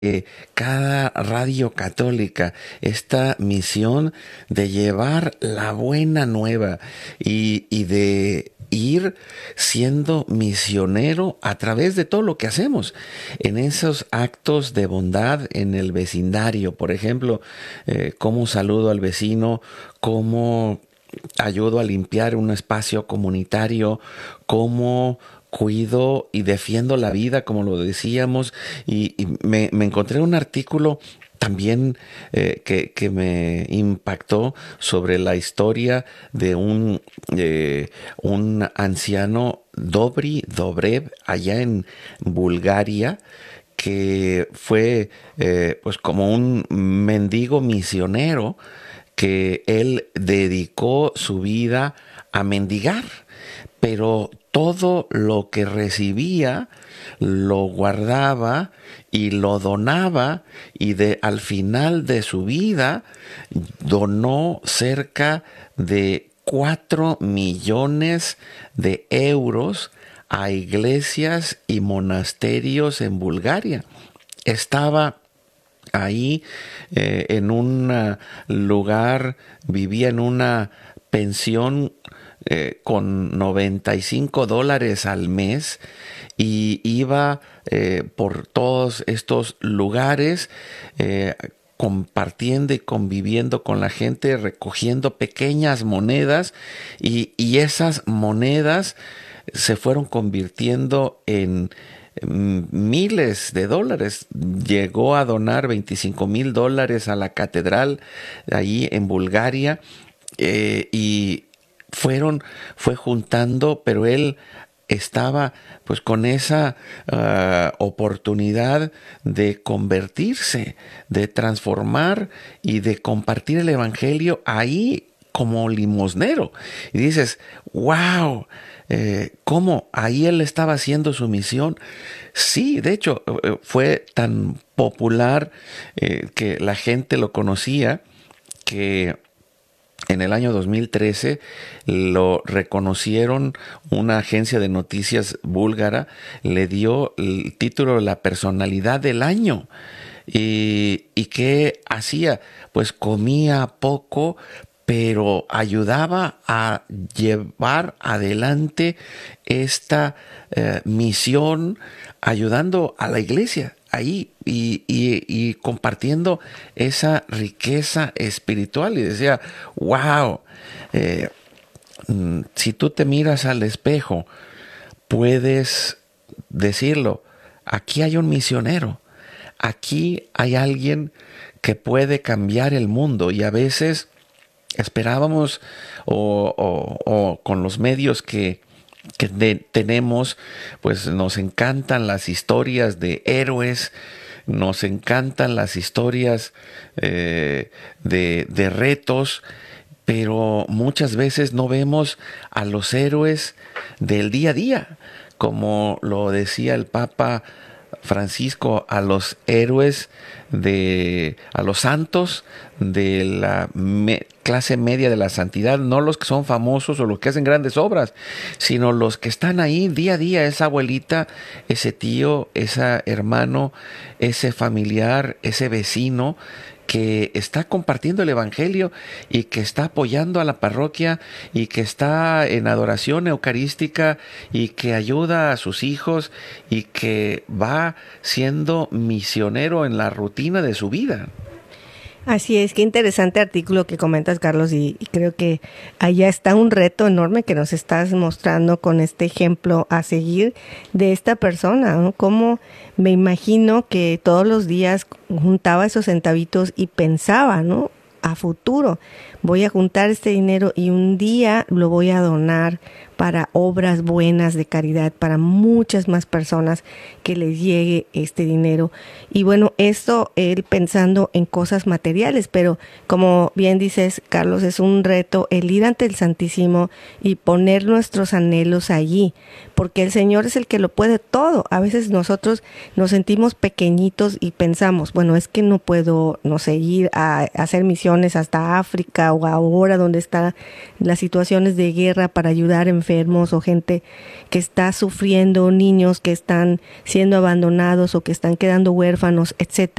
cada radio católica, esta misión de llevar la buena nueva y de ir siendo misionero a través de todo lo que hacemos, en esos actos de bondad en el vecindario, por ejemplo, cómo saludo al vecino, cómo ayudo a limpiar un espacio comunitario, cómo cuido y defiendo la vida, como lo decíamos, y me encontré un artículo también que me impactó sobre la historia de un anciano Dobrev allá en Bulgaria, que fue pues como un mendigo misionero, que él dedicó su vida a mendigar, pero todo lo que recibía lo guardaba y lo donaba, y al final de su vida donó cerca de 4 millones de euros a iglesias y monasterios en Bulgaria. Estaba ahí en un lugar, vivía en una pensión con $95 al mes, y iba por todos estos lugares compartiendo y conviviendo con la gente, recogiendo pequeñas monedas, y esas monedas se fueron convirtiendo en miles de dólares. Llegó a donar $25,000 a la catedral allí en Bulgaria, y fue juntando, pero él estaba pues con esa oportunidad de convertirse, de transformar y de compartir el evangelio ahí como limosnero. Y dices, wow, ¿cómo ahí él estaba haciendo su misión? Sí, de hecho, fue tan popular que la gente lo conocía, que en el año 2013 lo reconocieron, una agencia de noticias búlgara le dio el título de la personalidad del año. ¿Y qué hacía? Pues comía poco, pero ayudaba a llevar adelante esta misión, ayudando a la iglesia ahí, y compartiendo esa riqueza espiritual. Y decía, wow, si tú te miras al espejo, puedes decirlo, aquí hay un misionero, aquí hay alguien que puede cambiar el mundo. Y a veces esperábamos, o con los medios que tenemos, pues nos encantan las historias de héroes, nos encantan las historias de retos, pero muchas veces no vemos a los héroes del día a día, como lo decía el Papa Francisco, a los héroes a los santos de la clase media de la santidad, no los que son famosos o los que hacen grandes obras, sino los que están ahí día a día, esa abuelita, ese tío, ese hermano, ese familiar, ese vecino, que está compartiendo el evangelio y que está apoyando a la parroquia y que está en adoración eucarística y que ayuda a sus hijos y que va siendo misionero en la rutina de su vida. Así es, qué interesante artículo que comentas, Carlos, y creo que allá está un reto enorme que nos estás mostrando con este ejemplo a seguir de esta persona, ¿no? Cómo me imagino que todos los días juntaba esos centavitos y pensaba, ¿no?, a futuro, voy a juntar este dinero y un día lo voy a donar para obras buenas de caridad, para muchas más personas que les llegue este dinero. Y bueno, esto él pensando en cosas materiales, pero como bien dices, Carlos, es un reto el ir ante el Santísimo y poner nuestros anhelos allí, porque el Señor es el que lo puede todo. A veces nosotros nos sentimos pequeñitos y pensamos, bueno, es que no puedo, no sé, ir a hacer misiones hasta África o ahora donde están las situaciones de guerra para ayudar enfermos enfermos o gente que está sufriendo, niños que están siendo abandonados o que están quedando huérfanos, etcétera.